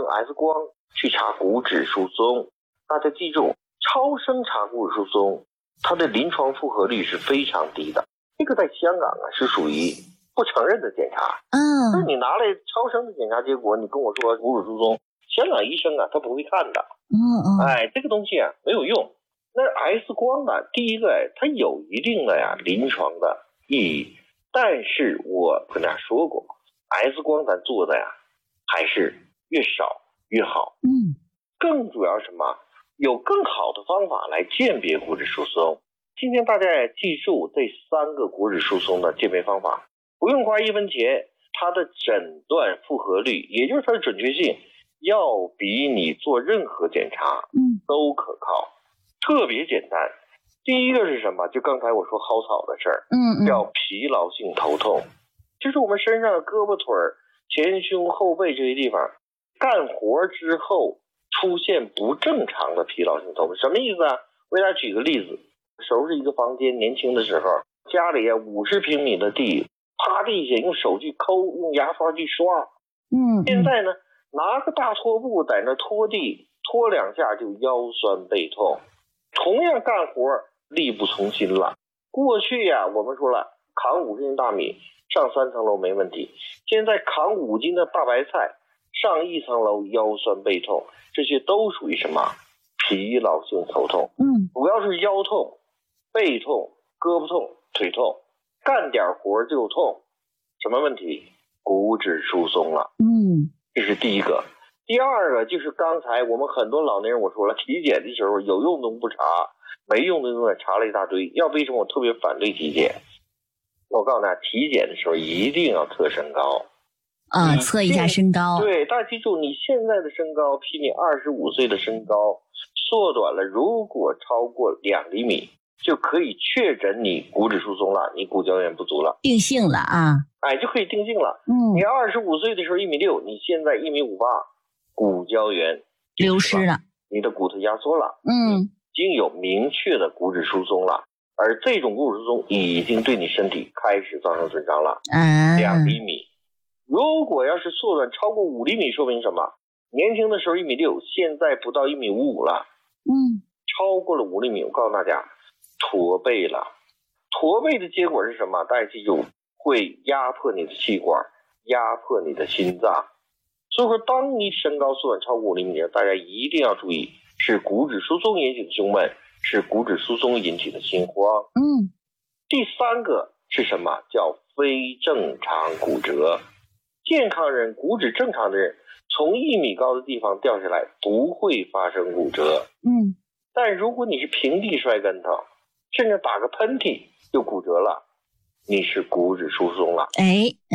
X 光去查骨质疏松。大家记住，超声查骨质疏松，它的临床复合率是非常低的。这个在香港是属于不承认的检查。那你拿来超声的检查结果，你跟我说骨质疏松，香港医生他不会看的。这个东西没有用。那 X 光第一个它有一定的临床的意义，但是我跟大家说过， X 光咱做的还是越少越好。更主要什么？有更好的方法来鉴别骨质疏松。今天大家也记住这3个骨质疏松的鉴别方法，不用花1分钱，它的诊断复合率，也就是它的准确性，要比你做任何检查都可靠，特别简单。第一个是什么？就刚才我说薅草的事儿，叫疲劳性头痛，就是我们身上的胳膊腿、前胸后背这些地方干活之后出现不正常的疲劳性头痛。什么意思啊？我给大家举个例子，收拾一个房间，年轻的时候家里50平米的地，趴地下用手去抠，用牙刷去刷。现在呢，拿个大拖布在那拖地，拖2下就腰酸背痛。同样干活力不从心了。过去我们说了，扛50斤大米上3层楼没问题，现在扛5斤的大白菜上1层楼腰酸背痛，这些都属于什么？疲劳性头痛。主要是腰痛、背痛、胳膊痛、腿痛，干点活就痛。什么问题？骨质疏松了。这是第一个。第二个就是刚才我们很多老年人我说了，体检的时候有用的不查，没用的查了一大堆。为什么我特别反对体检？我告诉大家，体检的时候一定要测身高。 测一下身高。 对，大家记住，你现在的身高比你25岁的身高缩短了，如果超过2厘米，就可以确诊你骨质疏松了，你骨胶原不足了， 定性了就可以定性了。你25岁的时候1.6米，你现在1.58米，骨胶原流失了， 你的骨头压缩了，已经有明确的骨质疏松了，而这种骨质疏松已经对你身体开始造成损伤了。2厘米，如果要是缩短超过5厘米，说明什么？年轻的时候1.6米，现在不到1.55米了。超过了5厘米，我告诉大家，驼背了。驼背的结果是什么？大家记住，会压迫你的气管，压迫你的心脏。所以说，当你身高缩短超过5厘米，大家一定要注意，是骨质疏松引起的胸闷，是骨质疏松引起的心慌。第3个是什么？叫非正常骨折。健康人，骨质正常的人，从1米高的地方掉下来不会发生骨折。但如果你是平地摔跟头，甚至打个喷嚏就骨折了，你是骨质疏松了。这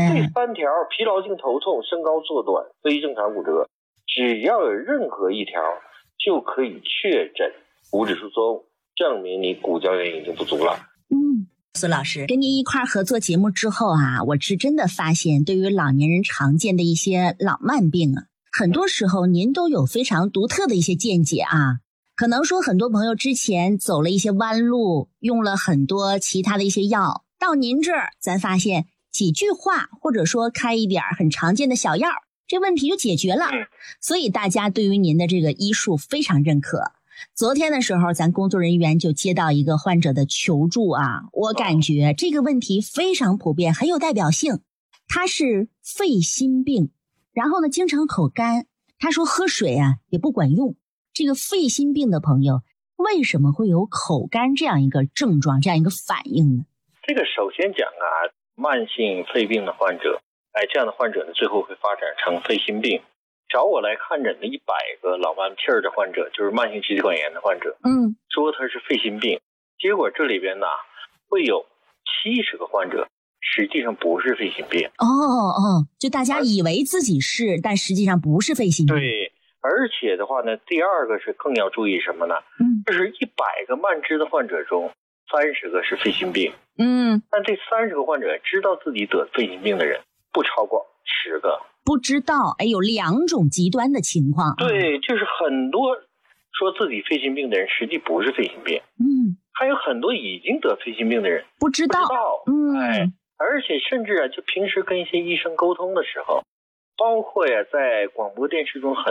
3条，疲劳性头痛、身高缩短、非正常骨折，只要有任何一条就可以确诊骨质疏松，证明你骨胶原已经不足了。 苏老师跟您一块合作节目之后我是真的发现，对于老年人常见的一些老慢病很多时候您都有非常独特的一些见解可能说很多朋友之前走了一些弯路，用了很多其他的一些药，到您这儿咱发现几句话或者说开一点很常见的小药，这问题就解决了。所以大家对于您的这个医术非常认可。昨天的时候咱工作人员就接到一个患者的求助我感觉这个问题非常普遍，很有代表性。他是肺心病，然后呢经常口干，他说喝水也不管用。这个肺心病的朋友为什么会有口干这样一个症状，这样一个反应呢？ 这个首先讲慢性肺病的患者，这样的患者呢最后会发展成肺心病。找我来看诊的100个老慢气儿的患者，就是慢性支气管炎的患者，说他是肺心病，结果这里边呢会有70个患者实际上不是肺心病。 就大家以为自己是，但实际上不是肺心病。 对，而且的话呢，第2个是更要注意什么呢？就是100个慢支的患者中30个是肺心病。但这30个患者知道自己得肺心病的人不超过10个。 不知道，有2种极端的情况。 对，就是很多说自己肺心病的人实际不是肺心病。还有很多已经得肺心病的人不知道。 而且甚至就平时跟一些医生沟通的时候，包括在广播电视中很